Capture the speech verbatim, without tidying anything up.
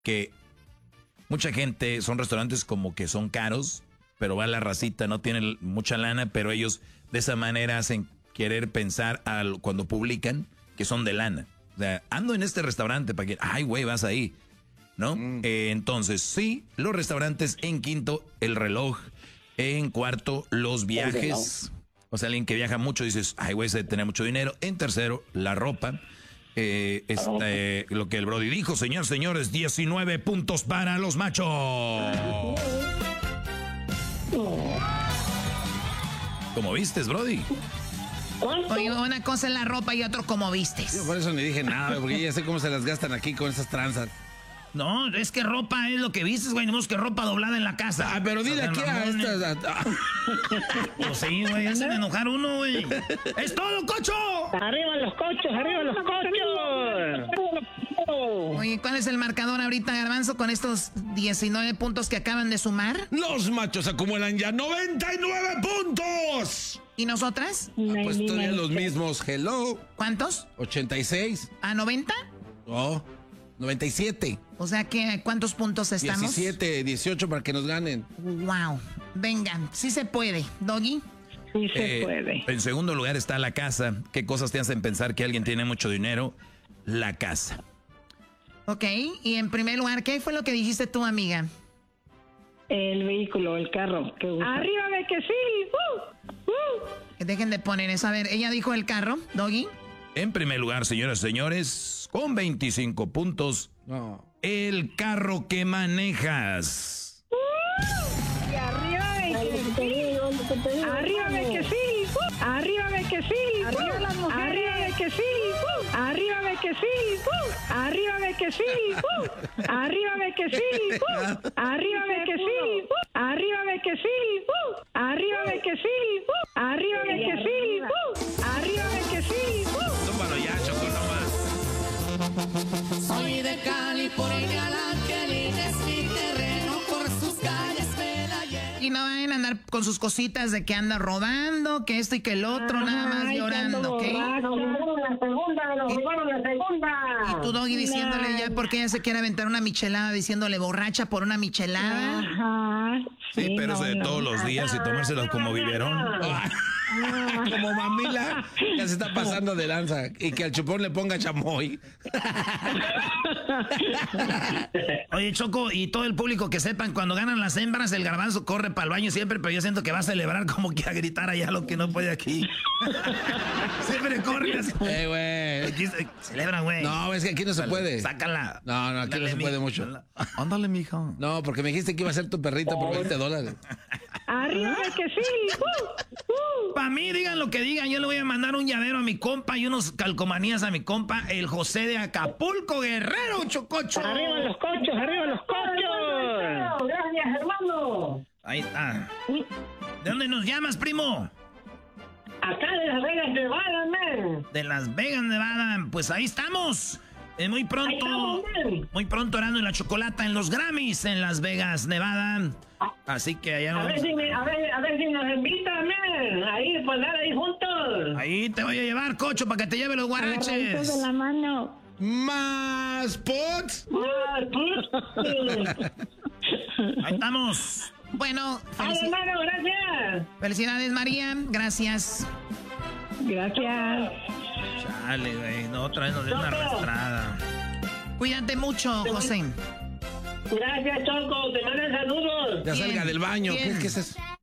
que mucha gente, son restaurantes como que son caros, pero va la racita, no tienen mucha lana, pero ellos de esa manera hacen querer pensar al, cuando publican que son de lana. O sea, ando en este restaurante para que, ay, güey, vas ahí, ¿no? Mm. Eh, entonces, sí, los restaurantes. En quinto, el reloj. En cuarto, los viajes. O sea, alguien que viaja mucho, dices, ay, güey, se tiene mucho dinero. En tercero, la ropa. Eh, este, lo que el Brody dijo, señor, señores, diecinueve puntos para los machos. ¿Cómo vistes, Brody? Oye, una cosa es la ropa y otro como vistes. Yo por eso ni dije nada, porque ya sé cómo se las gastan aquí con esas tranzas. No, es que ropa es lo que vistes, güey. No es que ropa doblada en la casa. Ah, pero dile aquí a estas. Pues sí, güey, hacen enojar uno, güey. ¡Es todo, Cocho! ¡Arriba los cochos, arriba los cochos! Oye, ¿cuál es el marcador ahorita, Garbanzo, con estos diecinueve puntos que acaban de sumar? Los machos acumulan ya noventa y nueve puntos. ¿Y nosotras? Ah, pues todavía los mismos. Hello. ¿Cuántos? ochenta y seis. ¿A noventa? No, noventa y siete. O sea que, ¿cuántos puntos estamos? diecisiete, dieciocho para que nos ganen. Wow. Vengan, sí se puede. ¿Doggy? Sí se Eh, puede. En segundo lugar está la casa. ¿Qué cosas te hacen pensar que alguien tiene mucho dinero? La casa. Ok, y en primer lugar, ¿qué fue lo que dijiste tú, amiga? El vehículo, el carro que usa. ¡Arriba de que sí! ¡Uh! ¡Uh! Dejen de poner eso. A ver, ella dijo el carro, Doggy. En primer lugar, señoras y señores, con veinticinco puntos, No. el carro que manejas. ¡Uh! ¡Y arriba de que sí! ¡Arriba de que sí! ¡Uh! ¡Arriba de que sí! ¡Arriba las mujeres! ¡Arriba de que sí! ¡Uh! ¡Arriba de que sí! ¡Uh! ¡Arriba de que sí! ¡Uh! ¡Arriba de que sí! ¡Uh! ¡Arriba de que sí! ¡Uh! ¡Arriba de que sí! ¡Uh! ¡Arriba de que sí! ¡Uh! ¡Arriba de que sí! ¡Uh! ¡Arriba de que sí! ¡Uh! Tómalo ya, Choco, nomás. Soy de California, la Angelina es mi terreno, por sus calles me la llevo. Y no vayan a andar con sus cositas de que anda rodando, que esto y que el otro, Ay, nada más llorando, ¿ok? Nos robaron la segunda, nos robaron la segunda. Y tú, Doggy, diciéndole ya porque ella se quiere aventar una michelada, diciéndole borracha por una michelada. Ajá. Sí, pero eso de no, todos no. los días y tomárselo como biberón. Como mamila, ya se está pasando de lanza. Y que al chupón le ponga chamoy. Oye, Choco, y todo el público que sepan, cuando ganan las hembras, el Garbanzo corre para el baño siempre, pero yo siento que va a celebrar como que a gritar allá lo que no puede aquí. Siempre corre así. Eh, güey. Aquí se- Celebra, güey. No, es que aquí no se puede. Sácala. No, no, aquí no se puede mucho. Ándale, mija. No, porque me dijiste que iba a ser tu perrita por veinte dólares. Arriba de que sí. Uh, uh. Para mí, digan lo que digan, yo le voy a mandar un llavero a mi compa y unos calcomanías a mi compa, el José de Acapulco, Guerrero, Chococho. Arriba los cochos, arriba los cochos. Gracias, hermano. Ahí está. ¿De dónde nos llamas, primo? Acá de Las Vegas, Nevada, man. De Las Vegas, Nevada. Pues ahí estamos. Eh, muy Ahí pronto, estamos, man. muy pronto Erasmo y la Chocolata en los Grammys en Las Vegas, Nevada. Así que allá A ver nos... si, me, a ver, a ver si nos invitan, man. Ahí, pues nada, ahí juntos. Ahí te voy a llevar, Cocho, para que te lleve los Agarraditos guaraches. de la mano. Más pots. Ah, pues. Ahí estamos. Bueno, Ay, felici- hermano, gracias. felicidades, María. Gracias. Gracias. Chale, güey. No, otra vez nos dio una Choco. arrastrada. Cuídate mucho, José. Gracias, Choco. Te mando saludos. Ya Bien, salga del baño. bien. ¿Qué, qué es eso?